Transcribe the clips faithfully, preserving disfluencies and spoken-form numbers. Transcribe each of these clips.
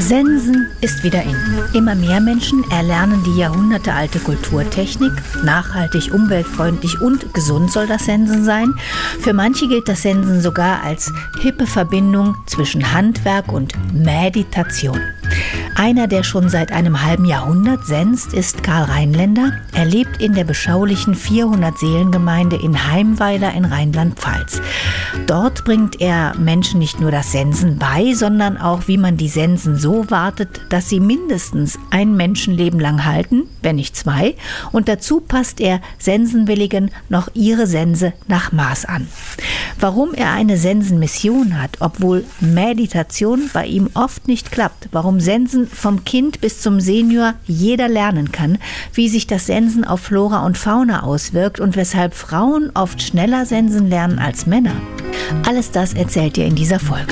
Sensen ist wieder in. Immer mehr Menschen erlernen die jahrhundertealte Kulturtechnik. Nachhaltig, umweltfreundlich und gesund soll das Sensen sein. Für manche gilt das Sensen sogar als hippe Verbindung zwischen Handwerk und Meditation. Einer, der schon seit einem halben Jahrhundert senst, ist Karl Rheinländer. Er lebt in der beschaulichen vierhundert-Seelen-Gemeinde in Heimweiler in Rheinland-Pfalz. Dort bringt er Menschen nicht nur das Sensen bei, sondern auch, wie man die Sensen so wartet, dass sie mindestens ein Menschenleben lang halten, wenn nicht zwei. Und dazu passt er Sensenwilligen noch ihre Sense nach Maß an. Warum er eine Sensenmission hat, obwohl Meditation bei ihm oft nicht klappt, warum Sensen vom Kind bis zum Senior jeder lernen kann, wie sich das Sensen auf Flora und Fauna auswirkt und weshalb Frauen oft schneller Sensen lernen als Männer. Alles das erzählt ihr in dieser Folge.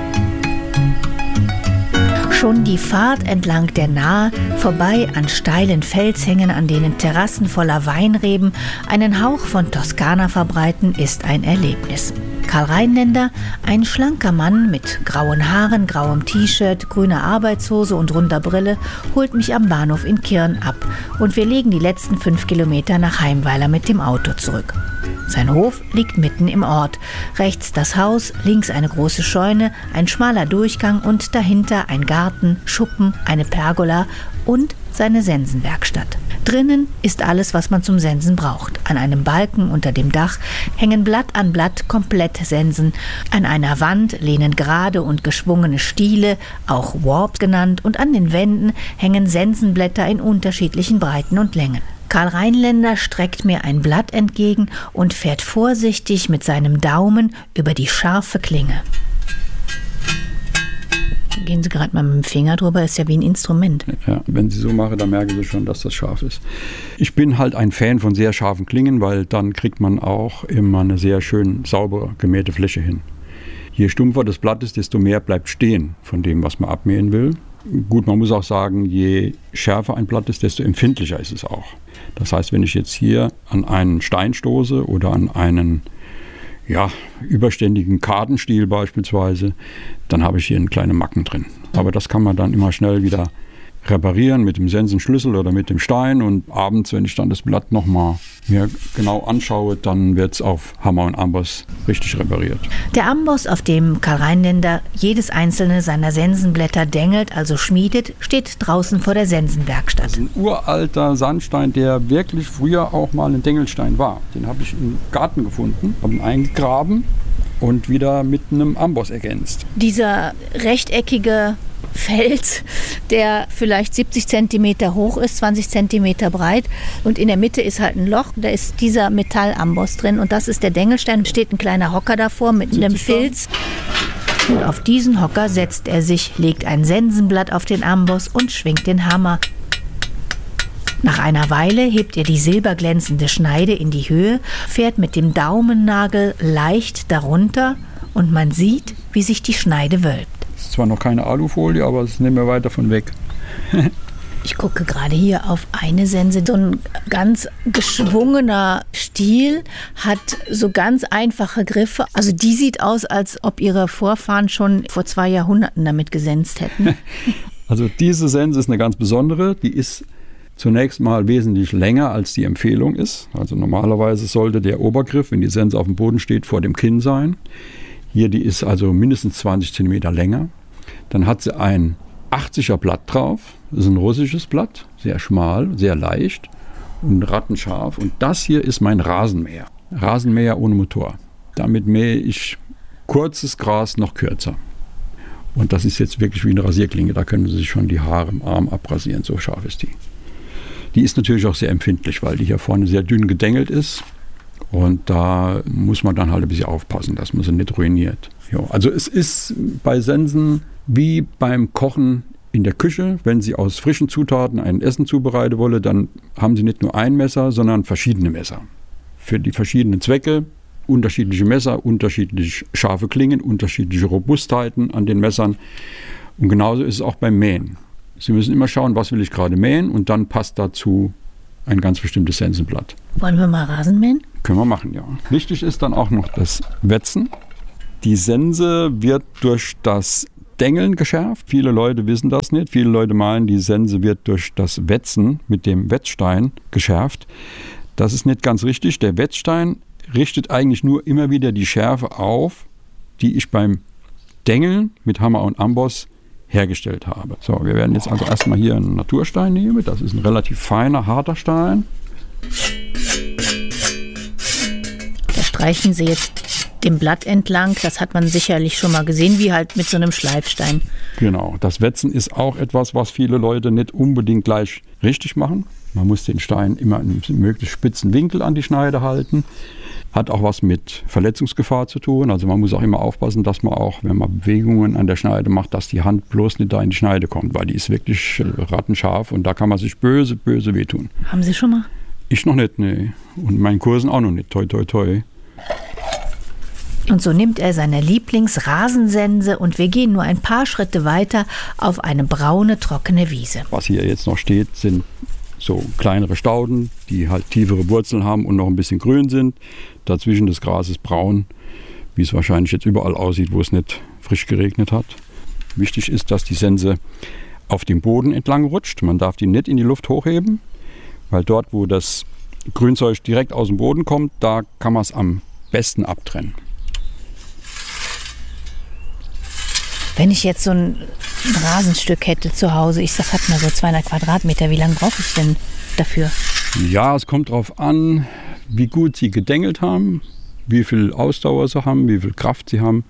Schon die Fahrt entlang der Nahe, vorbei an steilen Felshängen, an denen Terrassen voller Weinreben einen Hauch von Toskana verbreiten, ist ein Erlebnis. Karl Rheinländer, ein schlanker Mann mit grauen Haaren, grauem T-Shirt, grüner Arbeitshose und runder Brille, holt mich am Bahnhof in Kirn ab und wir legen die letzten fünf Kilometer nach Heimweiler mit dem Auto zurück. Sein Hof liegt mitten im Ort. Rechts das Haus, links eine große Scheune, ein schmaler Durchgang und dahinter ein Garten, Schuppen, eine Pergola und seine Sensenwerkstatt. Drinnen ist alles, was man zum Sensen braucht. An einem Balken unter dem Dach hängen Blatt an Blatt komplett Sensen. An einer Wand lehnen gerade und geschwungene Stiele, auch Warps genannt, und an den Wänden hängen Sensenblätter in unterschiedlichen Breiten und Längen. Karl Rheinländer streckt mir ein Blatt entgegen und fährt vorsichtig mit seinem Daumen über die scharfe Klinge. Gehen Sie gerade mal mit dem Finger drüber, ist ja wie ein Instrument. Ja, wenn Sie so machen, dann merken Sie schon, dass das scharf ist. Ich bin halt ein Fan von sehr scharfen Klingen, weil dann kriegt man auch immer eine sehr schön saubere gemähte Fläche hin. Je stumpfer das Blatt ist, desto mehr bleibt stehen von dem, was man abmähen will. Gut, man muss auch sagen, je schärfer ein Blatt ist, desto empfindlicher ist es auch. Das heißt, wenn ich jetzt hier an einen Stein stoße oder an einen ja, überständigen Kartenstiel beispielsweise, dann habe ich hier eine kleine Macken drin. Aber das kann man dann immer schnell wieder reparieren mit dem Sensenschlüssel oder mit dem Stein, und abends, wenn ich dann das Blatt nochmal mir genau anschaue, dann wird es auf Hammer und Amboss richtig repariert. Der Amboss, auf dem Karl Rheinländer jedes einzelne seiner Sensenblätter dengelt, also schmiedet, steht draußen vor der Sensenwerkstatt. Das ist ein uralter Sandstein, der wirklich früher auch mal ein Dengelstein war. Den habe ich im Garten gefunden, habe ihn eingegraben und wieder mit einem Amboss ergänzt. Dieser rechteckige Fels, der vielleicht siebzig Zentimeter hoch ist, zwanzig Zentimeter breit, und in der Mitte ist halt ein Loch, da ist dieser Metallamboss drin und das ist der Dengelstein, steht ein kleiner Hocker davor mit einem Filz. Und auf diesen Hocker setzt er sich, legt ein Sensenblatt auf den Amboss und schwingt den Hammer. Nach einer Weile hebt er die silberglänzende Schneide in die Höhe, fährt mit dem Daumennagel leicht darunter und man sieht, wie sich die Schneide wölbt. Das ist zwar noch keine Alufolie, aber es nehmen wir weit davon weg. Ich gucke gerade hier auf eine Sense. So ein ganz geschwungener Stiel hat so ganz einfache Griffe. Also die sieht aus, als ob ihre Vorfahren schon vor zwei Jahrhunderten damit gesenzt hätten. Also diese Sense ist eine ganz besondere. Die ist zunächst mal wesentlich länger, als die Empfehlung ist. Also normalerweise sollte der Obergriff, wenn die Sense auf dem Boden steht, vor dem Kinn sein. Hier, die ist also mindestens zwanzig Zentimeter länger. Dann hat sie ein achtziger Blatt drauf. Das ist ein russisches Blatt, sehr schmal, sehr leicht und rattenscharf. Und das hier ist mein Rasenmäher. Rasenmäher ohne Motor. Damit mähe ich kurzes Gras noch kürzer. Und das ist jetzt wirklich wie eine Rasierklinge. Da können Sie sich schon die Haare im Arm abrasieren, so scharf ist die. Die ist natürlich auch sehr empfindlich, weil die hier vorne sehr dünn gedengelt ist. Und da muss man dann halt ein bisschen aufpassen, dass man sie nicht ruiniert. Ja, also es ist bei Sensen wie beim Kochen in der Küche. Wenn Sie aus frischen Zutaten ein Essen zubereiten wollen, dann haben Sie nicht nur ein Messer, sondern verschiedene Messer. Für die verschiedenen Zwecke unterschiedliche Messer, unterschiedlich scharfe Klingen, unterschiedliche Robustheiten an den Messern. Und genauso ist es auch beim Mähen. Sie müssen immer schauen, was will ich gerade mähen, und dann passt dazu ein ganz bestimmtes Sensenblatt. Wollen wir mal Rasen mähen? Können wir machen, ja. Wichtig ist dann auch noch das Wetzen. Die Sense wird durch das Dengeln geschärft. Viele Leute wissen das nicht. Viele Leute meinen, die Sense wird durch das Wetzen mit dem Wetzstein geschärft. Das ist nicht ganz richtig. Der Wetzstein richtet eigentlich nur immer wieder die Schärfe auf, die ich beim Dengeln mit Hammer und Amboss hergestellt habe. So, wir werden jetzt also erstmal hier einen Naturstein nehmen. Das ist ein relativ feiner, harter Stein. Da streichen Sie jetzt dem Blatt entlang. Das hat man sicherlich schon mal gesehen, wie halt mit so einem Schleifstein. Genau, das Wetzen ist auch etwas, was viele Leute nicht unbedingt gleich richtig machen. Man muss den Stein immer in einem möglichst spitzen Winkel an die Schneide halten. Hat auch was mit Verletzungsgefahr zu tun. Also man muss auch immer aufpassen, dass man auch, wenn man Bewegungen an der Schneide macht, dass die Hand bloß nicht da in die Schneide kommt, weil die ist wirklich rattenscharf und da kann man sich böse, böse wehtun. Haben Sie schon mal? Ich noch nicht, nee. Und meinen Kursen auch noch nicht. Toi, toi, toi. Und so nimmt er seine Lieblingsrasensense und wir gehen nur ein paar Schritte weiter auf eine braune, trockene Wiese. Was hier jetzt noch steht, sind so kleinere Stauden, die halt tiefere Wurzeln haben und noch ein bisschen grün sind. Dazwischen das Gras ist braun, wie es wahrscheinlich jetzt überall aussieht, wo es nicht frisch geregnet hat. Wichtig ist, dass die Sense auf dem Boden entlang rutscht. Man darf die nicht in die Luft hochheben, weil dort, wo das Grünzeug direkt aus dem Boden kommt, da kann man es am besten abtrennen. Wenn ich jetzt so ein Rasenstück hätte zu Hause, ich sag, hat mal so zweihundert Quadratmeter, wie lange brauche ich denn dafür? Ja, es kommt darauf an, wie gut Sie gedengelt haben, wie viel Ausdauer Sie haben, wie viel Kraft Sie haben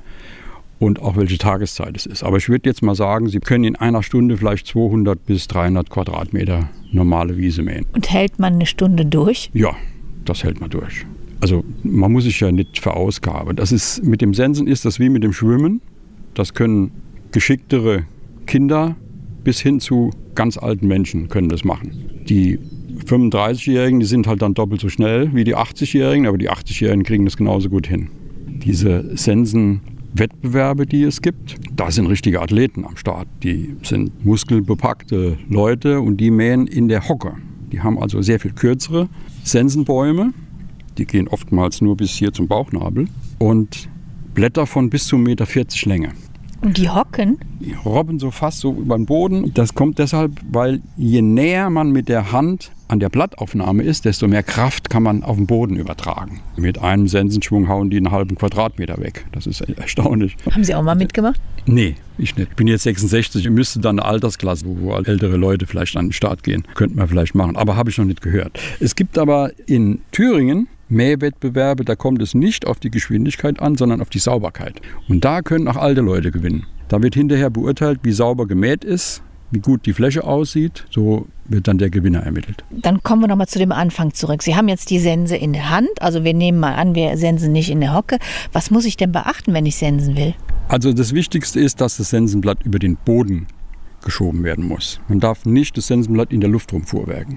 und auch welche Tageszeit es ist. Aber ich würde jetzt mal sagen, Sie können in einer Stunde vielleicht zweihundert bis dreihundert Quadratmeter normale Wiese mähen. Und hält man eine Stunde durch? Ja, das hält man durch. Also man muss sich ja nicht verausgaben. Das ist, mit dem Sensen ist das wie mit dem Schwimmen. Das können geschicktere Kinder bis hin zu ganz alten Menschen können das machen. Die fünfunddreißigjährigen, die sind halt dann doppelt so schnell wie die achtzigjährigen, aber die achtzigjährigen kriegen das genauso gut hin. Diese Sensenwettbewerbe, die es gibt, da sind richtige Athleten am Start. Die sind muskelbepackte Leute und die mähen in der Hocke. Die haben also sehr viel kürzere Sensenbäume. Die gehen oftmals nur bis hier zum Bauchnabel und Blätter von bis zu eins Komma vierzig Meter Länge. Und die hocken? Die robben so fast so über den Boden. Das kommt deshalb, weil je näher man mit der Hand an der Blattaufnahme ist, desto mehr Kraft kann man auf den Boden übertragen. Mit einem Sensenschwung hauen die einen halben Quadratmeter weg. Das ist erstaunlich. Haben Sie auch mal mitgemacht? Nee, ich nicht. Ich bin jetzt sechsundsechzig. Ich müsste dann eine Altersklasse, wo ältere Leute vielleicht an den Start gehen. Könnte man vielleicht machen, aber habe ich noch nicht gehört. Es gibt aber in Thüringen Mähwettbewerbe, da kommt es nicht auf die Geschwindigkeit an, sondern auf die Sauberkeit. Und da können auch alte Leute gewinnen. Da wird hinterher beurteilt, wie sauber gemäht ist, wie gut die Fläche aussieht. So wird dann der Gewinner ermittelt. Dann kommen wir nochmal zu dem Anfang zurück. Sie haben jetzt die Sense in der Hand. Also wir nehmen mal an, wir sensen nicht in der Hocke. Was muss ich denn beachten, wenn ich sensen will? Also das Wichtigste ist, dass das Sensenblatt über den Boden geschoben werden muss. Man darf nicht das Sensenblatt in der Luft rumfuhrwerken.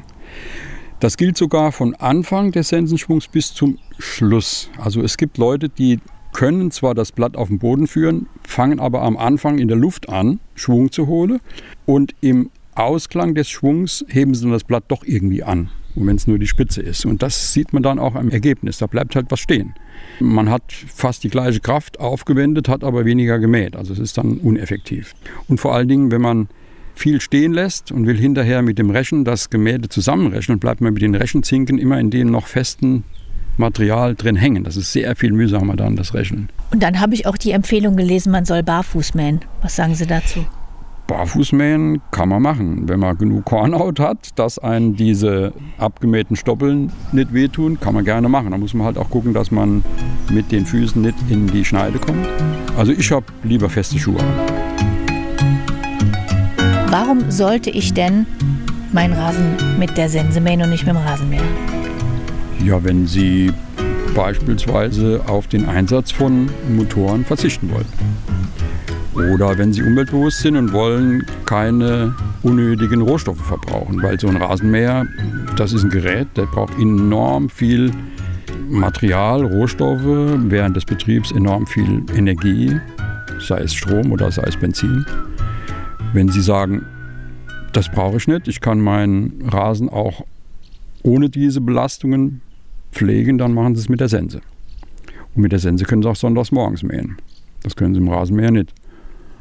Das gilt sogar von Anfang des Sensenschwungs bis zum Schluss. Also es gibt Leute, die können zwar das Blatt auf den Boden führen, fangen aber am Anfang in der Luft an, Schwung zu holen. Und im Ausklang des Schwungs heben sie dann das Blatt doch irgendwie an, wenn es nur die Spitze ist. Und das sieht man dann auch am Ergebnis. Da bleibt halt was stehen. Man hat fast die gleiche Kraft aufgewendet, hat aber weniger gemäht. Also es ist dann uneffektiv. Und vor allen Dingen, wenn man viel stehen lässt und will hinterher mit dem Rechen das Gemähte zusammenrechnen, bleibt man mit den Rechenzinken immer in dem noch festen Material drin hängen. Das ist sehr viel mühsamer dann, das Rechnen. Und dann habe ich auch die Empfehlung gelesen, man soll barfuß mähen. Was sagen Sie dazu? Barfußmähen kann man machen. Wenn man genug Kornhaut hat, dass einen diese abgemähten Stoppeln nicht wehtun, kann man gerne machen. Da muss man halt auch gucken, dass man mit den Füßen nicht in die Schneide kommt. Also ich habe lieber feste Schuhe an. Warum sollte ich denn meinen Rasen mit der Sense mähen und nicht mit dem Rasenmäher? Ja, wenn Sie beispielsweise auf den Einsatz von Motoren verzichten wollen. Oder wenn Sie umweltbewusst sind und wollen keine unnötigen Rohstoffe verbrauchen. Weil so ein Rasenmäher, das ist ein Gerät, der braucht enorm viel Material, Rohstoffe, während des Betriebs enorm viel Energie, sei es Strom oder sei es Benzin. Wenn Sie sagen, das brauche ich nicht, ich kann meinen Rasen auch ohne diese Belastungen pflegen, dann machen Sie es mit der Sense. Und mit der Sense können Sie auch sonntags morgens mähen. Das können Sie im Rasenmäher nicht.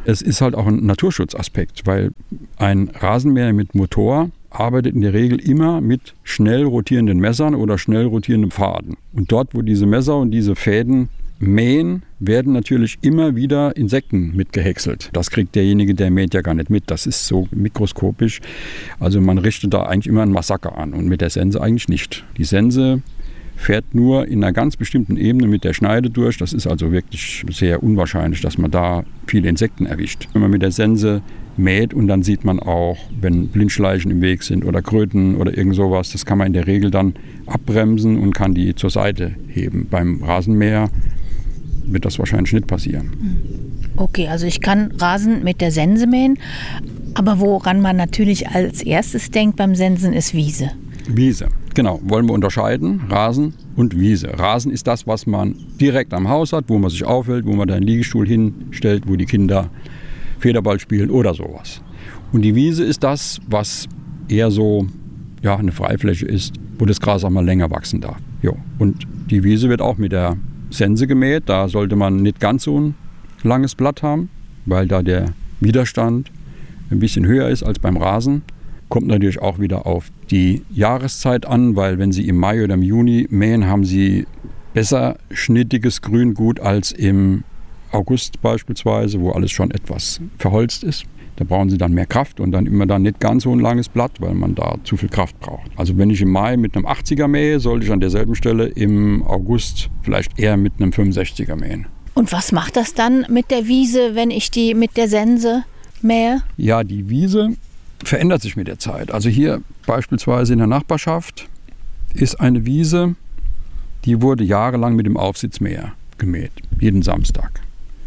Es ist halt auch ein Naturschutzaspekt, weil ein Rasenmäher mit Motor arbeitet in der Regel immer mit schnell rotierenden Messern oder schnell rotierenden Pfaden. Und dort, wo diese Messer und diese Fäden mähen, werden natürlich immer wieder Insekten mitgehäckselt. Das kriegt derjenige, der mäht, ja gar nicht mit. Das ist so mikroskopisch. Also man richtet da eigentlich immer ein Massaker an und mit der Sense eigentlich nicht. Die Sense fährt nur in einer ganz bestimmten Ebene mit der Schneide durch. Das ist also wirklich sehr unwahrscheinlich, dass man da viele Insekten erwischt. Wenn man mit der Sense mäht und dann sieht man auch, wenn Blindschleichen im Weg sind oder Kröten oder irgend sowas, das kann man in der Regel dann abbremsen und kann die zur Seite heben. Beim Rasenmäher wird das wahrscheinlich nicht passieren. Okay, also ich kann Rasen mit der Sense mähen, aber woran man natürlich als erstes denkt beim Sensen ist Wiese. Wiese, genau, wollen wir unterscheiden, Rasen und Wiese. Rasen ist das, was man direkt am Haus hat, wo man sich aufhält, wo man da einen Liegestuhl hinstellt, wo die Kinder Federball spielen oder sowas. Und die Wiese ist das, was eher so ja, eine Freifläche ist, wo das Gras auch mal länger wachsen darf. Jo. Und die Wiese wird auch mit der Sense gemäht. Da sollte man nicht ganz so ein langes Blatt haben, weil da der Widerstand ein bisschen höher ist als beim Rasen. Kommt natürlich auch wieder auf die Jahreszeit an, weil wenn Sie im Mai oder im Juni mähen, haben Sie besser schnittiges Grüngut als im August beispielsweise, wo alles schon etwas verholzt ist. Da brauchen Sie dann mehr Kraft und dann immer dann nicht ganz so ein langes Blatt, weil man da zu viel Kraft braucht. Also wenn ich im Mai mit einem achtziger mähe, sollte ich an derselben Stelle im August vielleicht eher mit einem fünfundsechziger mähen. Und was macht das dann mit der Wiese, wenn ich die mit der Sense mähe? Ja, die Wiese verändert sich mit der Zeit. Also hier beispielsweise in der Nachbarschaft ist eine Wiese, die wurde jahrelang mit dem Aufsitzmäher gemäht, jeden Samstag.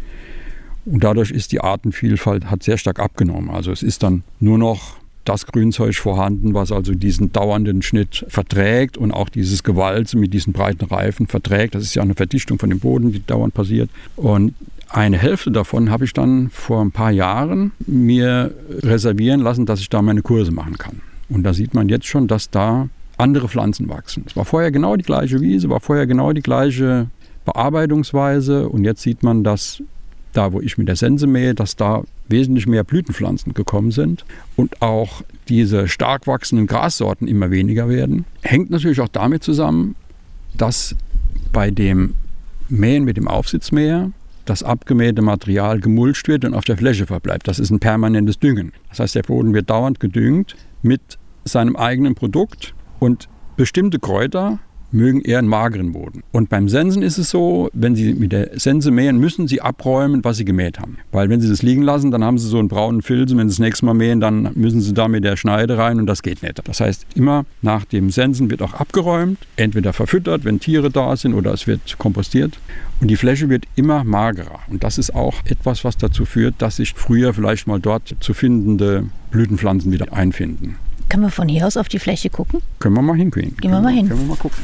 Und dadurch ist die Artenvielfalt hat sehr stark abgenommen. Also es ist dann nur noch das Grünzeug vorhanden, was also diesen dauernden Schnitt verträgt und auch dieses Gewalze mit diesen breiten Reifen verträgt. Das ist ja eine Verdichtung von dem Boden, die dauernd passiert. Und eine Hälfte davon habe ich dann vor ein paar Jahren mir reservieren lassen, dass ich da meine Kurse machen kann. Und da sieht man jetzt schon, dass da andere Pflanzen wachsen. Es war vorher genau die gleiche Wiese, war vorher genau die gleiche Bearbeitungsweise. Und jetzt sieht man, dass da, wo ich mit der Sense mähe, dass da wesentlich mehr Blütenpflanzen gekommen sind und auch diese stark wachsenden Grassorten immer weniger werden. Hängt natürlich auch damit zusammen, dass bei dem Mähen mit dem Aufsitzmäher das abgemähte Material gemulcht wird und auf der Fläche verbleibt. Das ist ein permanentes Düngen. Das heißt, der Boden wird dauernd gedüngt mit seinem eigenen Produkt und bestimmte Kräuter mögen eher einen mageren Boden. Und beim Sensen ist es so, wenn Sie mit der Sense mähen, müssen Sie abräumen, was Sie gemäht haben. Weil wenn Sie das liegen lassen, dann haben Sie so einen braunen Filz und wenn Sie das nächste Mal mähen, dann müssen Sie da mit der Schneide rein und das geht nicht. Das heißt, immer nach dem Sensen wird auch abgeräumt, entweder verfüttert, wenn Tiere da sind, oder es wird kompostiert. Und die Fläche wird immer magerer. Und das ist auch etwas, was dazu führt, dass sich früher vielleicht mal dort zu findende Blütenpflanzen wieder einfinden. Können wir von hier aus auf die Fläche gucken? Können wir mal hingehen. Gehen wir mal hin. Können wir mal gucken.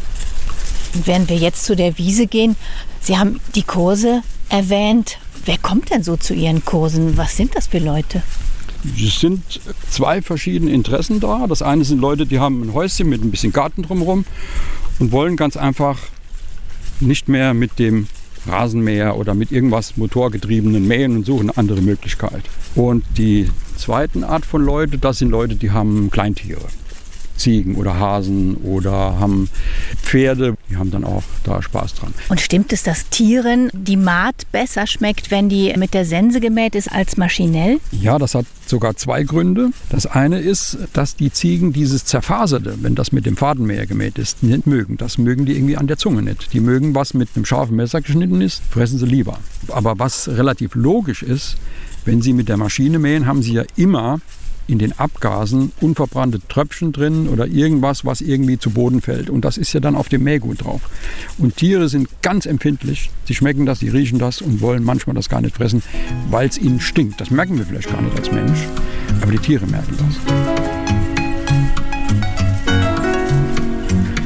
Und während wir jetzt zu der Wiese gehen, Sie haben die Kurse erwähnt. Wer kommt denn so zu Ihren Kursen? Was sind das für Leute? Es sind zwei verschiedene Interessen da. Das eine sind Leute, die haben ein Häuschen mit ein bisschen Garten drumherum und wollen ganz einfach nicht mehr mit dem Rasenmäher oder mit irgendwas motorgetriebenen mähen und suchen eine andere Möglichkeit. Und die zweite Art von Leute, das sind Leute, die haben Kleintiere. Ziegen oder Hasen oder haben Pferde, die haben dann auch da Spaß dran. Und stimmt es, dass Tieren die Maat besser schmeckt, wenn die mit der Sense gemäht ist, als maschinell? Ja, das hat sogar zwei Gründe. Das eine ist, dass die Ziegen dieses Zerfaserte, wenn das mit dem Fadenmäher gemäht ist, nicht mögen. Das mögen die irgendwie an der Zunge nicht. Die mögen, was mit einem scharfen Messer geschnitten ist, fressen sie lieber. Aber was relativ logisch ist, wenn sie mit der Maschine mähen, haben sie ja immer in den Abgasen unverbrannte Tröpfchen drin oder irgendwas, was irgendwie zu Boden fällt. Und das ist ja dann auf dem Mähgut drauf. Und Tiere sind ganz empfindlich. Sie schmecken das, sie riechen das und wollen manchmal das gar nicht fressen, weil es ihnen stinkt. Das merken wir vielleicht gar nicht als Mensch, aber die Tiere merken das.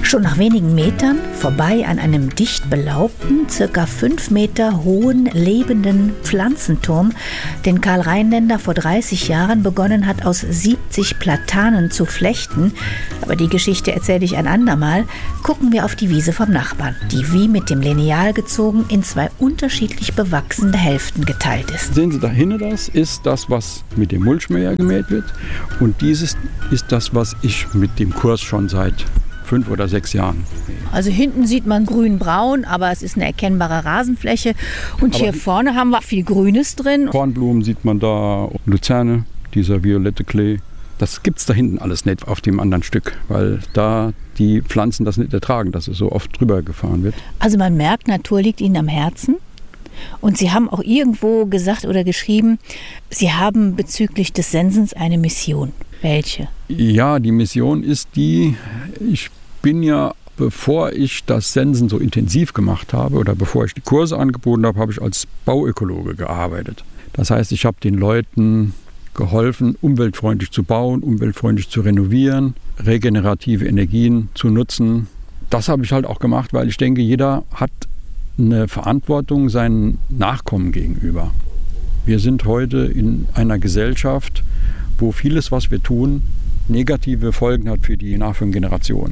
Schon nach wenigen Metern, vorbei an einem dicht belaubten, circa fünf Meter hohen, lebenden Pflanzenturm, den Karl Rheinländer vor dreißig Jahren begonnen hat, aus siebzig Platanen zu flechten, aber die Geschichte erzähle ich ein andermal, gucken wir auf die Wiese vom Nachbarn, die wie mit dem Lineal gezogen in zwei unterschiedlich bewachsene Hälften geteilt ist. Sehen Sie, dahinter das ist das, was mit dem Mulchmäher gemäht wird, und dieses ist das, was ich mit dem Kurs schon seit fünf oder sechs Jahren. Also hinten sieht man grün-braun, aber es ist eine erkennbare Rasenfläche. Und aber hier vorne haben wir viel Grünes drin. Kornblumen sieht man da, Luzerne, dieser violette Klee. Das gibt es da hinten alles nicht auf dem anderen Stück, weil da die Pflanzen das nicht ertragen, dass es so oft drüber gefahren wird. Also man merkt, Natur liegt Ihnen am Herzen. Und Sie haben auch irgendwo gesagt oder geschrieben, Sie haben bezüglich des Sensens eine Mission. Welche? Ja, die Mission ist die, ich bin ja, bevor ich das Sensen so intensiv gemacht habe oder bevor ich die Kurse angeboten habe, habe ich als Bauökologe gearbeitet. Das heißt, ich habe den Leuten geholfen, umweltfreundlich zu bauen, umweltfreundlich zu renovieren, regenerative Energien zu nutzen. Das habe ich halt auch gemacht, weil ich denke, jeder hat eine Verantwortung seinen Nachkommen gegenüber. Wir sind heute in einer Gesellschaft, wo vieles, was wir tun, negative Folgen hat für die nachfolgenden Generationen.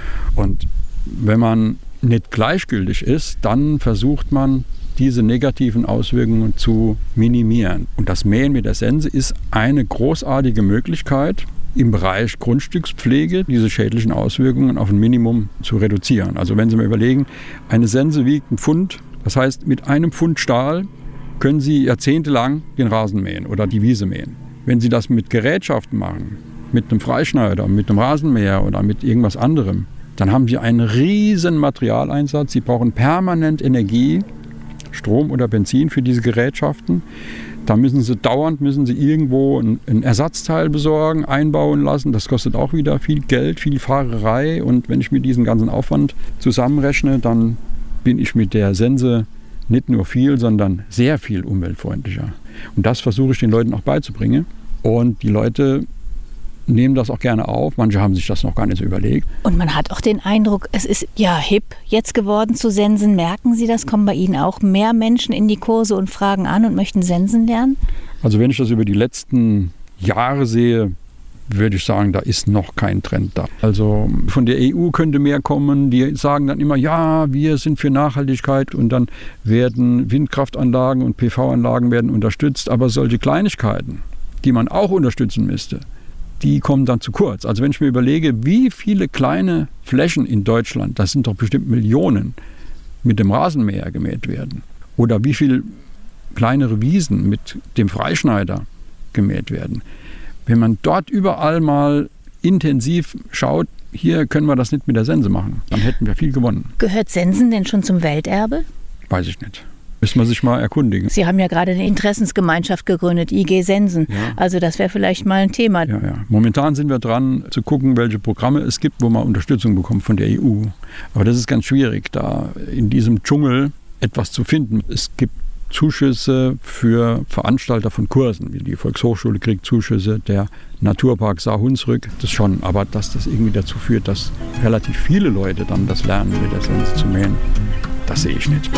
Und wenn man nicht gleichgültig ist, dann versucht man, diese negativen Auswirkungen zu minimieren. Und das Mähen mit der Sense ist eine großartige Möglichkeit, im Bereich Grundstückspflege diese schädlichen Auswirkungen auf ein Minimum zu reduzieren. Also wenn Sie mal überlegen, eine Sense wiegt ein Pfund, das heißt, mit einem Pfund Stahl können Sie jahrzehntelang den Rasen mähen oder die Wiese mähen. Wenn Sie das mit Gerätschaften machen, mit einem Freischneider, mit einem Rasenmäher oder mit irgendwas anderem, dann haben Sie einen riesen Materialeinsatz. Sie brauchen permanent Energie, Strom oder Benzin für diese Gerätschaften. Da müssen Sie dauernd müssen Sie irgendwo ein, ein Ersatzteil besorgen, einbauen lassen. Das kostet auch wieder viel Geld, viel Fahrerei. Und wenn ich mir diesen ganzen Aufwand zusammenrechne, dann bin ich mit der Sense nicht nur viel, sondern sehr viel umweltfreundlicher. Und das versuche ich den Leuten auch beizubringen. Und die Leute nehmen das auch gerne auf. Manche haben sich das noch gar nicht so überlegt. Und man hat auch den Eindruck, es ist ja hip jetzt geworden zu sensen. Merken Sie das? Kommen bei Ihnen auch mehr Menschen in die Kurse und fragen an und möchten sensen lernen? Also wenn ich das über die letzten Jahre sehe, würde ich sagen, da ist noch kein Trend da. Also von der E U könnte mehr kommen. Die sagen dann immer, ja, wir sind für Nachhaltigkeit, und dann werden Windkraftanlagen und P V-Anlagen werden unterstützt. Aber solche Kleinigkeiten, die man auch unterstützen müsste, die kommen dann zu kurz. Also wenn ich mir überlege, wie viele kleine Flächen in Deutschland, das sind doch bestimmt Millionen, mit dem Rasenmäher gemäht werden. Oder wie viele kleinere Wiesen mit dem Freischneider gemäht werden. Wenn man dort überall mal intensiv schaut, hier können wir das nicht mit der Sense machen, dann hätten wir viel gewonnen. Gehört Sensen denn schon zum Welterbe? Weiß ich nicht. Müssen wir sich mal erkundigen. Sie haben ja gerade eine Interessensgemeinschaft gegründet, I G Sensen. Ja. Also das wäre vielleicht mal ein Thema. Ja, ja. Momentan sind wir dran, zu gucken, welche Programme es gibt, wo man Unterstützung bekommt von der E U. Aber das ist ganz schwierig, da in diesem Dschungel etwas zu finden. Es gibt Zuschüsse für Veranstalter von Kursen, wie die Volkshochschule kriegt Zuschüsse, der Naturpark Saar-Hunsrück, das schon. Aber dass das irgendwie dazu führt, dass relativ viele Leute dann das lernen, mit der Sense zu mähen, das sehe ich nicht.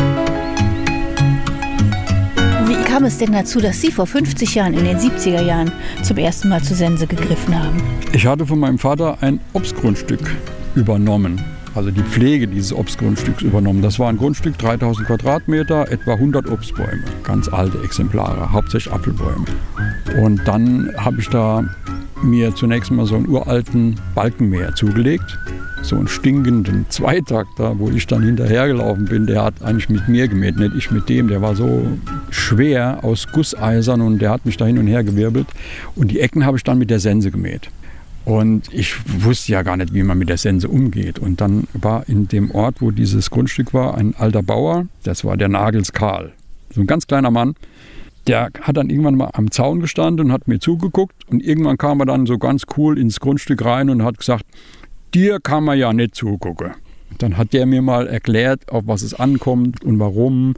Wie kam es denn dazu, dass Sie vor fünfzig Jahren, in den siebziger Jahren, zum ersten Mal zur Sense gegriffen haben? Ich hatte von meinem Vater ein Obstgrundstück übernommen, also die Pflege dieses Obstgrundstücks übernommen. Das war ein Grundstück, dreitausend Quadratmeter, etwa hundert Obstbäume, ganz alte Exemplare, hauptsächlich Apfelbäume. Und dann habe ich da mir zunächst mal so einen uralten Balkenmäher zugelegt, so einen stinkenden Zweitakter, wo ich dann hinterhergelaufen bin. Der hat eigentlich mit mir gemäht, nicht ich mit dem. Der war so schwer aus Gusseisern und der hat mich da hin und her gewirbelt. Und die Ecken habe ich dann mit der Sense gemäht. Und ich wusste ja gar nicht, wie man mit der Sense umgeht. Und dann war in dem Ort, wo dieses Grundstück war, ein alter Bauer, das war der Nagels Karl. So ein ganz kleiner Mann. Der hat dann irgendwann mal am Zaun gestanden und hat mir zugeguckt. Und irgendwann kam er dann so ganz cool ins Grundstück rein und hat gesagt, dir kann man ja nicht zugucken. Dann hat der mir mal erklärt, auf was es ankommt und warum.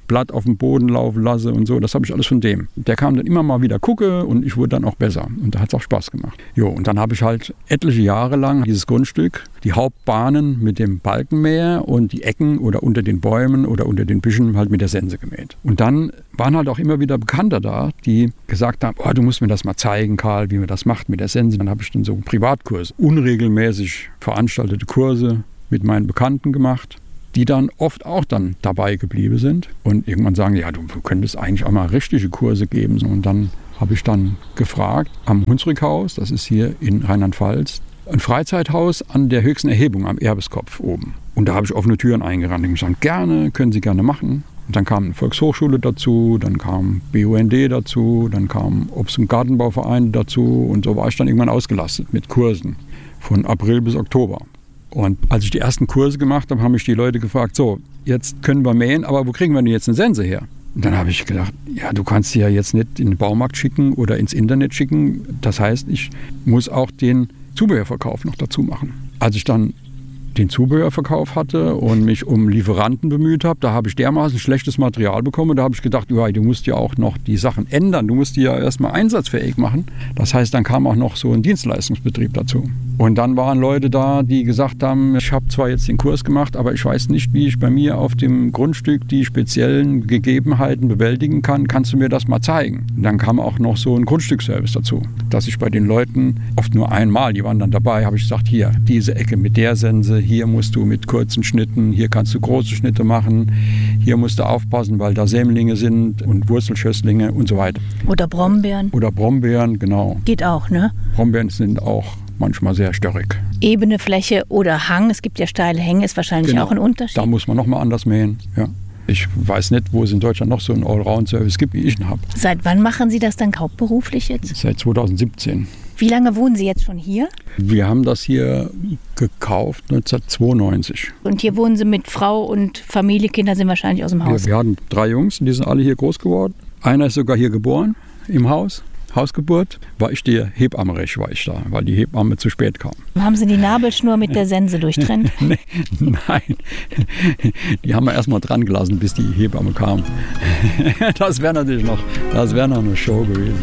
Blatt auf dem Boden laufen lasse und so. Das habe ich alles von dem. Der kam dann immer mal wieder gucke und ich wurde dann auch besser. Und da hat es auch Spaß gemacht. Jo, und dann habe ich halt etliche Jahre lang dieses Grundstück, die Hauptbahnen mit dem Balkenmäher und die Ecken oder unter den Bäumen oder unter den Büschen halt mit der Sense gemäht. Und dann waren halt auch immer wieder Bekannte da, die gesagt haben, oh, du musst mir das mal zeigen, Karl, wie man das macht mit der Sense. Dann habe ich dann so Privatkurse, unregelmäßig veranstaltete Kurse mit meinen Bekannten gemacht, die dann oft auch dann dabei geblieben sind und irgendwann sagen, ja, du könntest eigentlich auch mal richtige Kurse geben. Und dann habe ich dann gefragt, am Hunsrückhaus, das ist hier in Rheinland-Pfalz, ein Freizeithaus an der höchsten Erhebung am Erbeskopf oben. Und da habe ich offene Türen eingerannt und gesagt, gerne, können Sie gerne machen. Und dann kam eine Volkshochschule dazu, dann kam B U N D dazu, dann kam Obst- und Gartenbauverein dazu und so war ich dann irgendwann ausgelastet mit Kursen von April bis Oktober. Und als ich die ersten Kurse gemacht habe, haben mich die Leute gefragt, so, jetzt können wir mähen, aber wo kriegen wir denn jetzt eine Sense her? Und dann habe ich gedacht, ja, du kannst sie ja jetzt nicht in den Baumarkt schicken oder ins Internet schicken. Das heißt, ich muss auch den Zubehörverkauf noch dazu machen. Als ich dann den Zubehörverkauf hatte und mich um Lieferanten bemüht habe, da habe ich dermaßen schlechtes Material bekommen. Da habe ich gedacht, ja, du musst ja auch noch die Sachen ändern. Du musst die ja erstmal einsatzfähig machen. Das heißt, dann kam auch noch so ein Dienstleistungsbetrieb dazu. Und dann waren Leute da, die gesagt haben, ich habe zwar jetzt den Kurs gemacht, aber ich weiß nicht, wie ich bei mir auf dem Grundstück die speziellen Gegebenheiten bewältigen kann. Kannst du mir das mal zeigen? Und dann kam auch noch so ein Grundstückservice dazu, dass ich bei den Leuten oft nur einmal, die waren dann dabei, habe ich gesagt, hier, diese Ecke mit der Sense, hier musst du mit kurzen Schnitten, hier kannst du große Schnitte machen, hier musst du aufpassen, weil da Sämlinge sind und Wurzelschösslinge und so weiter. Oder Brombeeren. Oder Brombeeren, genau. Geht auch, ne? Brombeeren sind auch manchmal sehr störrig. Ebene Fläche oder Hang, es gibt ja steile Hänge, ist wahrscheinlich Genau. auch ein Unterschied. Da muss man nochmal anders mähen, ja. Ich weiß nicht, wo es in Deutschland noch so einen Allround-Service gibt, wie ich ihn habe. Seit wann machen Sie das dann hauptberuflich jetzt? Seit zweitausendsiebzehn. Wie lange wohnen Sie jetzt schon hier? Wir haben das hier gekauft neunzehnhundertzweiundneunzig. Und hier wohnen Sie mit Frau und Familie, Kinder sind wahrscheinlich aus dem Haus. Wir, wir hatten drei Jungs und die sind alle hier groß geworden. Einer ist sogar hier geboren, im Haus. Hausgeburt, war ich der Hebammenrecht, war ich da, weil die Hebamme zu spät kam. Haben Sie die Nabelschnur mit der Sense durchtrennt? Nee, nein, die haben wir erstmal dran gelassen, bis die Hebamme kam. Das wäre natürlich noch, das wäre noch eine Show gewesen.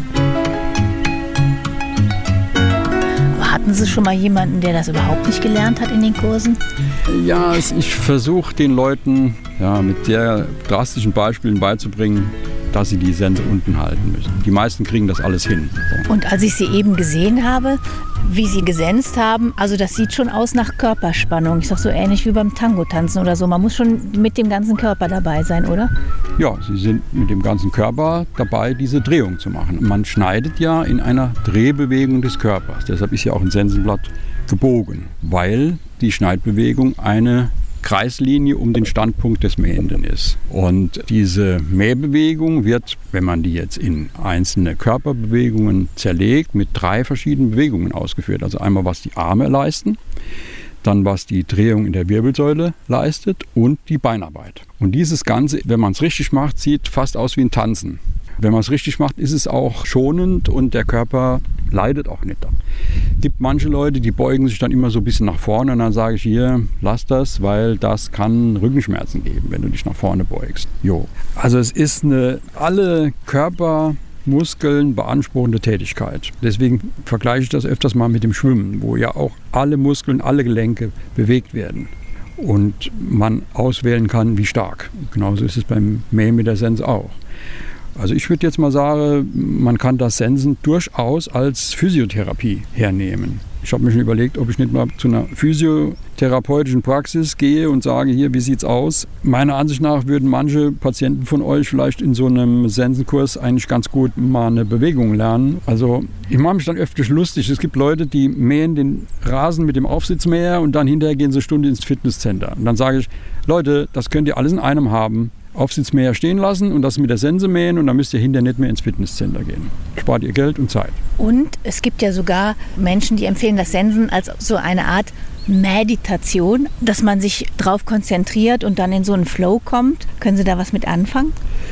Aber hatten Sie schon mal jemanden, der das überhaupt nicht gelernt hat in den Kursen? Ja, ich versuche den Leuten ja, mit sehr drastischen Beispielen beizubringen, dass sie die Sense unten halten müssen. Die meisten kriegen das alles hin. So. Und als ich Sie eben gesehen habe, wie Sie gesenzt haben, also das sieht schon aus nach Körperspannung. Ich sag so ähnlich wie beim Tango-Tanzen oder so. Man muss schon mit dem ganzen Körper dabei sein, oder? Ja, sie sind mit dem ganzen Körper dabei, diese Drehung zu machen. Man schneidet ja in einer Drehbewegung des Körpers. Deshalb ist ja auch ein Sensenblatt gebogen, weil die Schneidbewegung eine Kreislinie um den Standpunkt des Mähenden ist. Und diese Mähbewegung wird, wenn man die jetzt in einzelne Körperbewegungen zerlegt, mit drei verschiedenen Bewegungen ausgeführt. Also einmal, was die Arme leisten, dann was die Drehung in der Wirbelsäule leistet und die Beinarbeit. Und dieses Ganze, wenn man es richtig macht, sieht fast aus wie ein Tanzen. Wenn man es richtig macht, ist es auch schonend und der Körper leidet auch nicht. Es gibt manche Leute, die beugen sich dann immer so ein bisschen nach vorne und dann sage ich hier, lass das, weil das kann Rückenschmerzen geben, wenn du dich nach vorne beugst. Jo. Also es ist eine alle Körpermuskeln beanspruchende Tätigkeit. Deswegen vergleiche ich das öfters mal mit dem Schwimmen, wo ja auch alle Muskeln, alle Gelenke bewegt werden. Und man auswählen kann, wie stark. Genauso ist es beim Mähen mit der Sense auch. Also ich würde jetzt mal sagen, man kann das Sensen durchaus als Physiotherapie hernehmen. Ich habe mir schon überlegt, ob ich nicht mal zu einer physiotherapeutischen Praxis gehe und sage, hier, wie sieht's aus? Meiner Ansicht nach würden manche Patienten von euch vielleicht in so einem Sensenkurs eigentlich ganz gut mal eine Bewegung lernen. Also ich mache mich dann öfter lustig. Es gibt Leute, die mähen den Rasen mit dem Aufsitzmäher und dann hinterher gehen sie eine Stunde ins Fitnesscenter. Und dann sage ich, Leute, das könnt ihr alles in einem haben. Aufsitzmäher stehen lassen und das mit der Sense mähen und dann müsst ihr hinterher nicht mehr ins Fitnesscenter gehen. Spart ihr Geld und Zeit. Und es gibt ja sogar Menschen, die empfehlen das Sensen als so eine Art Meditation, dass man sich drauf konzentriert und dann in so einen Flow kommt. Können Sie da was mit anfangen?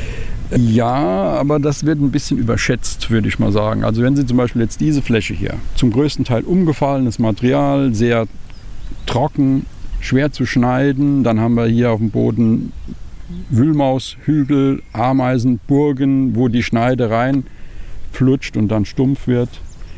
Ja, aber das wird ein bisschen überschätzt, würde ich mal sagen. Also wenn Sie zum Beispiel jetzt diese Fläche hier, zum größten Teil umgefallenes Material, sehr trocken, schwer zu schneiden, dann haben wir hier auf dem Boden Wühlmaushügel, Ameisen, Burgen, wo die Schneide reinflutscht und dann stumpf wird.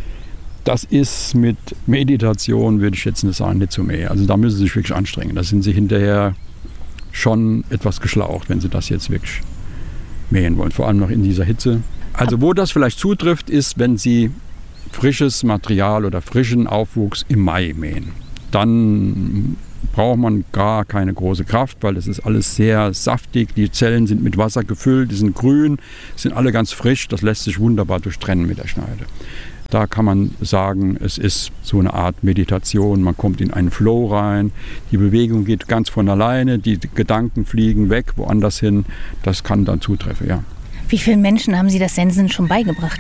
Das ist mit Meditation, würde ich jetzt nicht sagen, nicht so mehr. Also da müssen Sie sich wirklich anstrengen. Da sind Sie hinterher schon etwas geschlaucht, wenn Sie das jetzt wirklich mähen wollen. Vor allem noch in dieser Hitze. Also wo das vielleicht zutrifft, ist, wenn Sie frisches Material oder frischen Aufwuchs im Mai mähen. Dann braucht man gar keine große Kraft, weil es ist alles sehr saftig. Die Zellen sind mit Wasser gefüllt, die sind grün, sind alle ganz frisch. Das lässt sich wunderbar durchtrennen mit der Schneide. Da kann man sagen, es ist so eine Art Meditation. Man kommt in einen Flow rein. Die Bewegung geht ganz von alleine. Die Gedanken fliegen weg, woanders hin. Das kann dann zutreffen, ja. Wie vielen Menschen haben Sie das Sensen schon beigebracht?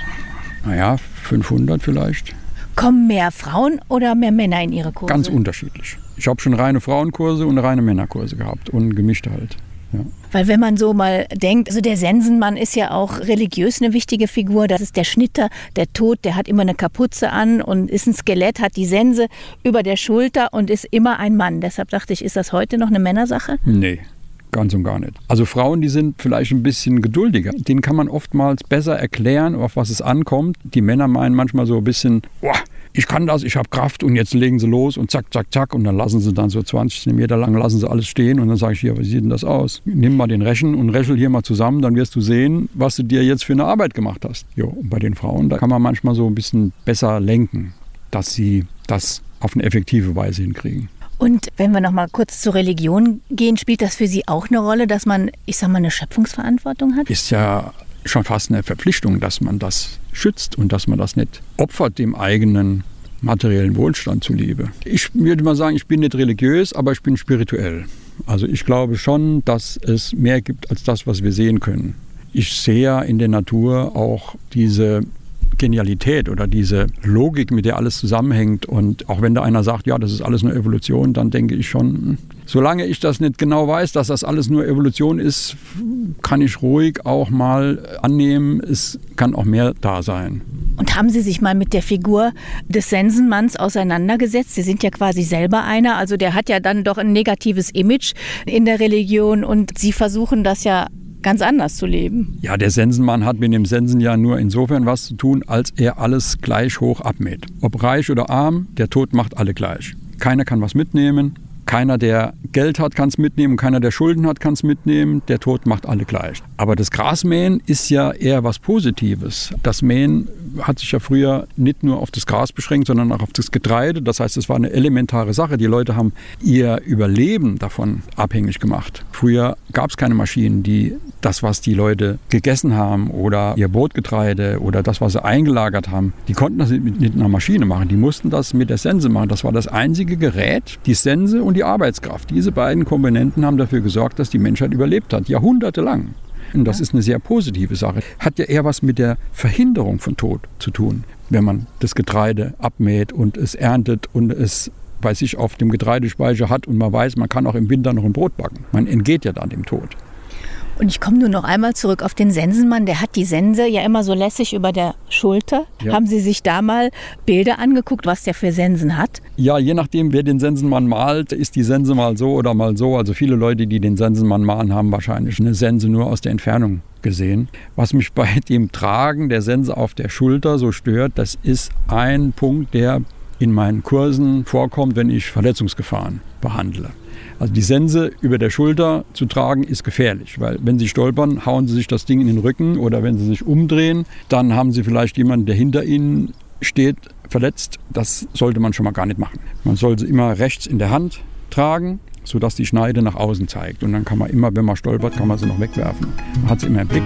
Naja, fünfhundert vielleicht. Kommen mehr Frauen oder mehr Männer in Ihre Kurse? Ganz unterschiedlich. Ich habe schon reine Frauenkurse und reine Männerkurse gehabt und gemischt halt. Ja. Weil wenn man so mal denkt, also der Sensenmann ist ja auch religiös eine wichtige Figur. Das ist der Schnitter, der Tod, der hat immer eine Kapuze an und ist ein Skelett, hat die Sense über der Schulter und ist immer ein Mann. Deshalb dachte ich, ist das heute noch eine Männersache? Nee. Ganz und gar nicht. Also Frauen, die sind vielleicht ein bisschen geduldiger. Denen kann man oftmals besser erklären, auf was es ankommt. Die Männer meinen manchmal so ein bisschen, boah, ich kann das, ich habe Kraft und jetzt legen sie los und zack, zack, zack. Und dann lassen sie dann so zwanzig Zentimeter lang, lassen sie alles stehen. Und dann sage ich, hier, wie sieht denn das aus? Nimm mal den Rechen und rechel hier mal zusammen, dann wirst du sehen, was du dir jetzt für eine Arbeit gemacht hast. Jo, und bei den Frauen, da kann man manchmal so ein bisschen besser lenken, dass sie das auf eine effektive Weise hinkriegen. Und wenn wir noch mal kurz zur Religion gehen, spielt das für Sie auch eine Rolle, dass man, ich sag mal, eine Schöpfungsverantwortung hat? Ist ja schon fast eine Verpflichtung, dass man das schützt und dass man das nicht opfert dem eigenen materiellen Wohlstand zuliebe. Ich würde mal sagen, ich bin nicht religiös, aber ich bin spirituell. Also ich glaube schon, dass es mehr gibt als das, was wir sehen können. Ich sehe ja in der Natur auch diese Genialität oder diese Logik, mit der alles zusammenhängt. Und auch wenn da einer sagt, ja, das ist alles nur Evolution, dann denke ich schon, solange ich das nicht genau weiß, dass das alles nur Evolution ist, kann ich ruhig auch mal annehmen, es kann auch mehr da sein. Und haben Sie sich mal mit der Figur des Sensenmanns auseinandergesetzt? Sie sind ja quasi selber einer, also der hat ja dann doch ein negatives Image in der Religion und Sie versuchen das ja ganz anders zu leben. Ja, der Sensenmann hat mit dem Sensen ja nur insofern was zu tun, als er alles gleich hoch abmäht. Ob reich oder arm, der Tod macht alle gleich. Keiner kann was mitnehmen. Keiner, der Geld hat, kann es mitnehmen. Keiner, der Schulden hat, kann es mitnehmen. Der Tod macht alle gleich. Aber das Grasmähen ist ja eher was Positives. Das Mähen hat sich ja früher nicht nur auf das Gras beschränkt, sondern auch auf das Getreide. Das heißt, es war eine elementare Sache. Die Leute haben ihr Überleben davon abhängig gemacht. Früher gab es keine Maschinen, die das, was die Leute gegessen haben oder ihr Brotgetreide oder das, was sie eingelagert haben, die konnten das nicht mit einer Maschine machen. Die mussten das mit der Sense machen. Das war das einzige Gerät, die Sense und die Arbeitskraft. Diese beiden Komponenten haben dafür gesorgt, dass die Menschheit überlebt hat, jahrhundertelang. Und das ist eine sehr positive Sache. Hat ja eher was mit der Verhinderung von Tod zu tun, wenn man das Getreide abmäht und es erntet und es bei sich auf dem Getreidespeicher hat und man weiß, man kann auch im Winter noch ein Brot backen. Man entgeht ja dann dem Tod. Und ich komme nur noch einmal zurück auf den Sensenmann. Der hat die Sense ja immer so lässig über der Schulter. Ja. Haben Sie sich da mal Bilder angeguckt, was der für Sensen hat? Ja, je nachdem, wer den Sensenmann malt, ist die Sense mal so oder mal so. Also viele Leute, die den Sensenmann malen, haben wahrscheinlich eine Sense nur aus der Entfernung gesehen. Was mich bei dem Tragen der Sense auf der Schulter so stört, das ist ein Punkt, der in meinen Kursen vorkommt, wenn ich Verletzungsgefahren behandle. Also die Sense über der Schulter zu tragen ist gefährlich, weil wenn Sie stolpern, hauen Sie sich das Ding in den Rücken oder wenn Sie sich umdrehen, dann haben Sie vielleicht jemanden, der hinter Ihnen steht, verletzt. Das sollte man schon mal gar nicht machen. Man soll sie immer rechts in der Hand tragen, sodass die Schneide nach außen zeigt. Und dann kann man immer, wenn man stolpert, kann man sie noch wegwerfen. Man hat sie immer im Blick.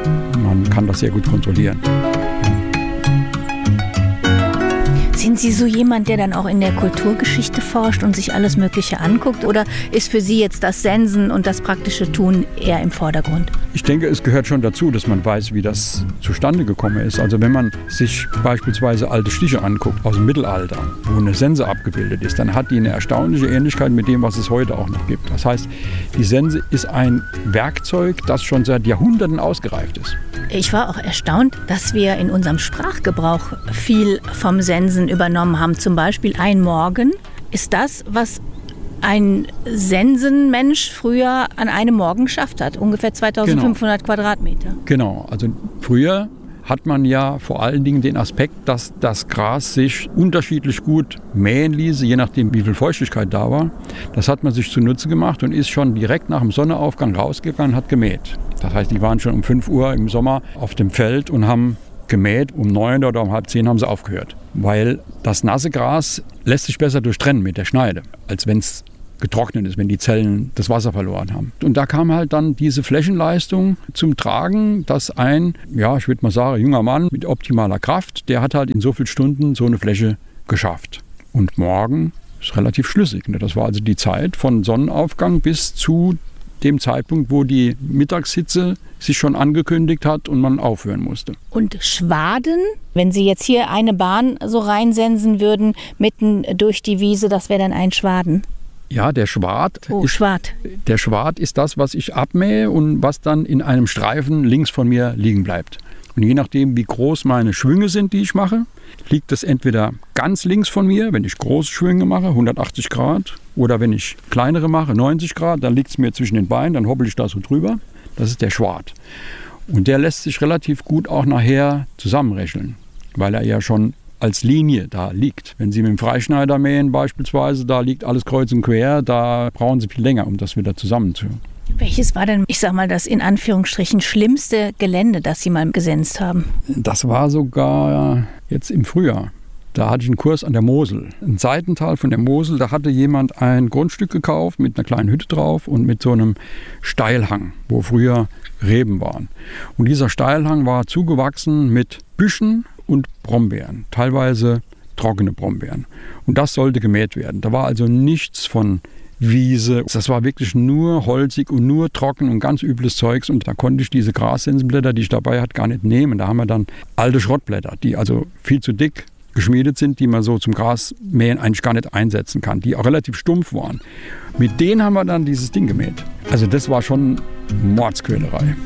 Man kann das sehr gut kontrollieren. Sind Sie so jemand, der dann auch in der Kulturgeschichte forscht und sich alles Mögliche anguckt? Oder ist für Sie jetzt das Sensen und das praktische Tun eher im Vordergrund? Ich denke, es gehört schon dazu, dass man weiß, wie das zustande gekommen ist. Also wenn man sich beispielsweise alte Stiche anguckt aus dem Mittelalter, wo eine Sense abgebildet ist, dann hat die eine erstaunliche Ähnlichkeit mit dem, was es heute auch noch gibt. Das heißt, die Sense ist ein Werkzeug, das schon seit Jahrhunderten ausgereift ist. Ich war auch erstaunt, dass wir in unserem Sprachgebrauch viel vom Sensen übernommen haben. Zum Beispiel ein Morgen ist das, was ein Sensenmensch früher an einem Morgen geschafft hat. Ungefähr zweitausendfünfhundert genau. Quadratmeter. Genau, also früher hat man ja vor allen Dingen den Aspekt, dass das Gras sich unterschiedlich gut mähen ließe, je nachdem wie viel Feuchtigkeit da war. Das hat man sich zunutze gemacht und ist schon direkt nach dem Sonnenaufgang rausgegangen und hat gemäht. Das heißt, die waren schon um fünf Uhr im Sommer auf dem Feld und haben gemäht. Um neun oder um halb zehn haben sie aufgehört. Weil das nasse Gras lässt sich besser durchtrennen mit der Schneide, als wenn es getrocknet ist, wenn die Zellen das Wasser verloren haben. Und da kam halt dann diese Flächenleistung zum Tragen, dass ein, ja, ich würde mal sagen, junger Mann mit optimaler Kraft, der hat halt in so vielen Stunden so eine Fläche geschafft. Und morgen ist relativ schlüssig. Das war also die Zeit von Sonnenaufgang bis zu dem Zeitpunkt, wo die Mittagshitze sich schon angekündigt hat und man aufhören musste. Und Schwaden, wenn Sie jetzt hier eine Bahn so reinsensen würden, mitten durch die Wiese, das wäre dann ein Schwaden? Ja, der Schwad, oh, ist, Schwad. der Schwad ist das, was ich abmähe und was dann in einem Streifen links von mir liegen bleibt. Und je nachdem, wie groß meine Schwünge sind, die ich mache, liegt das entweder ganz links von mir, wenn ich große Schwünge mache, hundertachtzig Grad, oder wenn ich kleinere mache, neunzig Grad, dann liegt es mir zwischen den Beinen, dann hoppel ich da so drüber. Das ist der Schwad. Und der lässt sich relativ gut auch nachher zusammenrechnen, weil er ja schon als Linie da liegt. Wenn Sie mit dem Freischneider mähen beispielsweise, da liegt alles kreuz und quer, da brauchen Sie viel länger, um das wieder zusammenzuführen. Welches war denn, ich sag mal, das in Anführungsstrichen schlimmste Gelände, das Sie mal gesenzt haben? Das war sogar jetzt im Frühjahr. Da hatte ich einen Kurs an der Mosel. Ein Seitental von der Mosel, da hatte jemand ein Grundstück gekauft mit einer kleinen Hütte drauf und mit so einem Steilhang, wo früher Reben waren. Und dieser Steilhang war zugewachsen mit Büschen und Brombeeren, teilweise trockene Brombeeren. Und das sollte gemäht werden. Da war also nichts von Wiese. Das war wirklich nur holzig und nur trocken und ganz übles Zeugs. Und da konnte ich diese Grassensenblätter, die ich dabei hatte, gar nicht nehmen. Da haben wir dann alte Schrottblätter, die also viel zu dick geschmiedet sind, die man so zum Grasmähen eigentlich gar nicht einsetzen kann, die auch relativ stumpf waren. Mit denen haben wir dann dieses Ding gemäht. Also das war schon Mordsquälerei.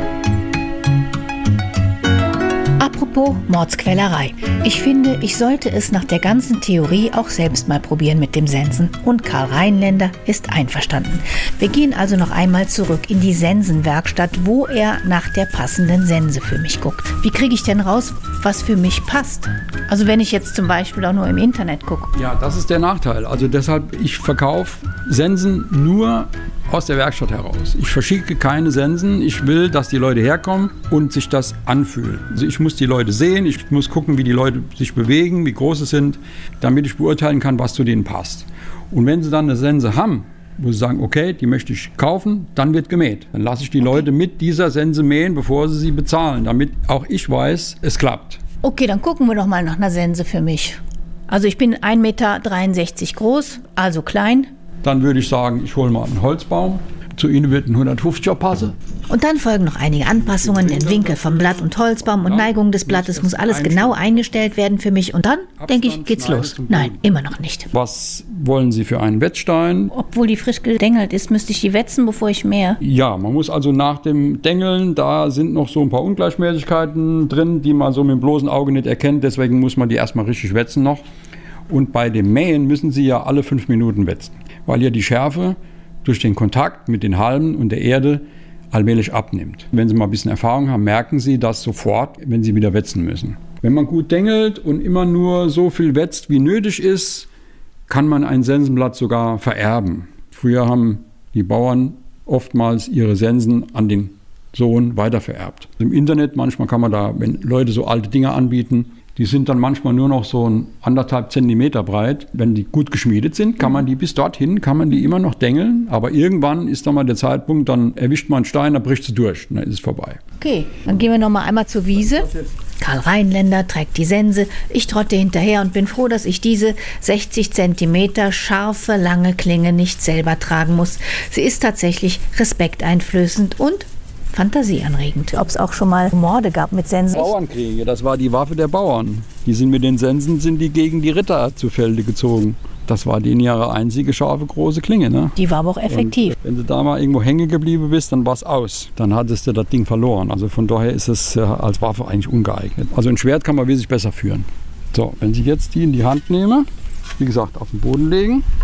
Apropos Mordsquälerei. Ich finde, ich sollte es nach der ganzen Theorie auch selbst mal probieren mit dem Sensen. Und Karl Rheinländer ist einverstanden. Wir gehen also noch einmal zurück in die Sensenwerkstatt, wo er nach der passenden Sense für mich guckt. Wie kriege ich denn raus, was für mich passt? Also wenn ich jetzt zum Beispiel auch nur im Internet gucke. Ja, das ist der Nachteil. Also deshalb, ich verkaufe Sensen nur aus der Werkstatt heraus. Ich verschicke keine Sensen. Ich will, dass die Leute herkommen und sich das anfühlen. Also ich muss die Leute sehen, ich muss gucken, wie die Leute sich bewegen, wie groß sie sind, damit ich beurteilen kann, was zu denen passt. Und wenn sie dann eine Sense haben, wo sie sagen, okay, die möchte ich kaufen, dann wird gemäht. Dann lasse ich die Leute mit dieser Sense mähen, bevor sie sie bezahlen, damit auch ich weiß, es klappt. Okay, dann gucken wir doch mal nach einer Sense für mich. Also ich bin ein Meter dreiundsechzig groß, also klein. Dann würde ich sagen, ich hole mal einen Holzbaum. Zu Ihnen wird ein hundertfünfziger passen. Und dann folgen noch einige Anpassungen. Den Winkel vom Blatt und Holzbaum und Neigung des Blattes muss alles genau eingestellt werden für mich. Und dann, denke ich, geht's los. Nein, immer noch nicht. Was wollen Sie für einen Wetzstein? Obwohl die frisch gedengelt ist, müsste ich die wetzen, bevor ich mähe. Ja, man muss also nach dem Dengeln, da sind noch so ein paar Ungleichmäßigkeiten drin, die man so mit dem bloßen Auge nicht erkennt. Deswegen muss man die erstmal richtig wetzen noch. Und bei dem Mähen müssen Sie ja alle fünf Minuten wetzen, weil ja die Schärfe durch den Kontakt mit den Halmen und der Erde allmählich abnimmt. Wenn Sie mal ein bisschen Erfahrung haben, merken Sie das sofort, wenn Sie wieder wetzen müssen. Wenn man gut dengelt und immer nur so viel wetzt, wie nötig ist, kann man ein Sensenblatt sogar vererben. Früher haben die Bauern oftmals ihre Sensen an den Sohn weitervererbt. Im Internet manchmal kann man da, wenn Leute so alte Dinge anbieten, die sind dann manchmal nur noch so ein anderthalb Zentimeter breit. Wenn die gut geschmiedet sind, kann man die bis dorthin, kann man die immer noch dengeln. Aber irgendwann ist dann mal der Zeitpunkt, dann erwischt man einen Stein, dann bricht sie durch, dann ist es vorbei. Okay, dann gehen wir noch mal einmal zur Wiese. Karl Rheinländer trägt die Sense. Ich trotte hinterher und bin froh, dass ich diese sechzig Zentimeter scharfe, lange Klinge nicht selber tragen muss. Sie ist tatsächlich respekteinflößend und fantasieanregend. Ob es auch schon mal Morde gab mit Sensen? Bauernkriege, das war die Waffe der Bauern. Die sind mit den Sensen sind die gegen die Ritter zu Felde gezogen. Das war denen ihre einzige scharfe große Klinge. Ne? Die war aber auch effektiv. Und wenn du da mal irgendwo hängen geblieben bist, dann war es aus. Dann hattest du das Ding verloren. Also von daher ist es äh, als Waffe eigentlich ungeeignet. Also ein Schwert kann man wesentlich besser führen. So, wenn ich jetzt die in die Hand nehme, wie gesagt, auf den Boden legen,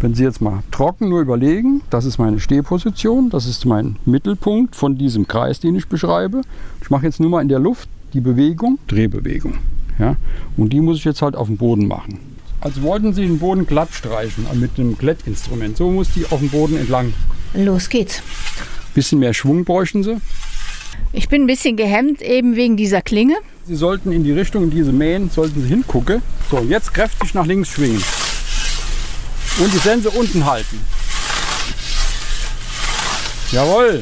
Wenn Sie jetzt mal trocken nur überlegen, das ist meine Stehposition, das ist mein Mittelpunkt von diesem Kreis, den ich beschreibe. Ich mache jetzt nur mal in der Luft die Bewegung, Drehbewegung. Ja? Und die muss ich jetzt halt auf dem Boden machen. Als wollten Sie den Boden glatt streichen mit einem Glättinstrument. So muss die auf dem Boden entlang. Los geht's. Bisschen mehr Schwung bräuchten Sie. Ich bin ein bisschen gehemmt, eben wegen dieser Klinge. Sie sollten in die Richtung, in diese Mähen, sollten Sie hingucken. So, jetzt kräftig nach links schwingen. Und die Sense unten halten. Jawohl.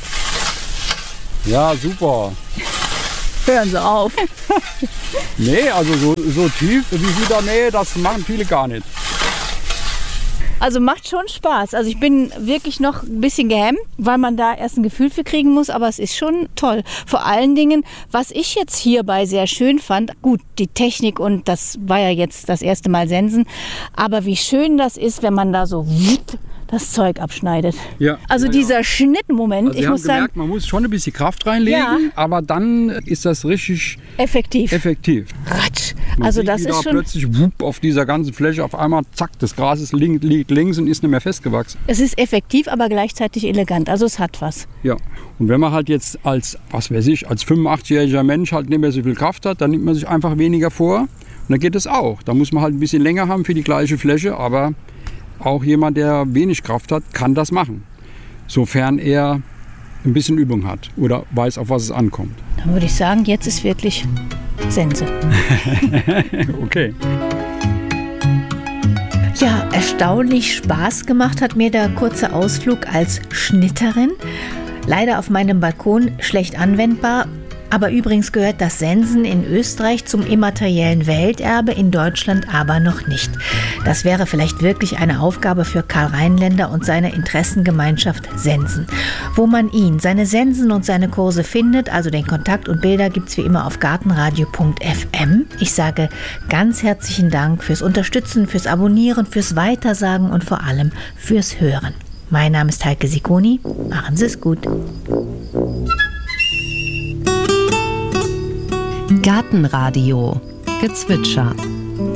Ja, super. Hören Sie auf. Nee, also so, so tief wie Sie da mähen, das machen viele gar nicht. Also macht schon Spaß. Also ich bin wirklich noch ein bisschen gehemmt, weil man da erst ein Gefühl für kriegen muss, aber es ist schon toll. Vor allen Dingen, was ich jetzt hierbei sehr schön fand, gut, die Technik und das war ja jetzt das erste Mal Sensen, aber wie schön das ist, wenn man da so das Zeug abschneidet. Ja, also ja, dieser ja. Schnittmoment, Also ich Sie muss haben gemerkt, sagen, man muss schon ein bisschen Kraft reinlegen, Ja. aber dann ist das richtig effektiv. effektiv. Ratsch. Man Also sieht, das wie ist da schon, plötzlich wupp, auf dieser ganzen Fläche auf einmal, zack, das Gras ist link, liegt links und ist nicht mehr festgewachsen. es ist effektiv, aber gleichzeitig elegant. Also es hat was. Ja. Und wenn man halt jetzt als, was weiß ich, als fünfundachtzigjähriger Mensch halt nicht mehr so viel Kraft hat, dann nimmt man sich einfach weniger vor und dann geht es auch. Da muss man halt ein bisschen länger haben für die gleiche Fläche, aber auch jemand, der wenig Kraft hat, kann das machen. Sofern er ein bisschen Übung hat oder weiß, auf was es ankommt. Dann würde ich sagen, jetzt ist wirklich Sense. Okay. Ja, erstaunlich Spaß gemacht hat mir der kurze Ausflug als Schnitterin. Leider auf meinem Balkon schlecht anwendbar. Aber übrigens gehört das Sensen in Österreich zum immateriellen Welterbe, in Deutschland aber noch nicht. Das wäre vielleicht wirklich eine Aufgabe für Karl Rheinländer und seine Interessengemeinschaft Sensen. Wo man ihn, seine Sensen und seine Kurse findet, also den Kontakt und Bilder, gibt's wie immer auf gartenradio punkt f m. Ich sage ganz herzlichen Dank fürs Unterstützen, fürs Abonnieren, fürs Weitersagen und vor allem fürs Hören. Mein Name ist Heike Sicconi. Machen Sie es gut. Gartenradio Gezwitscher.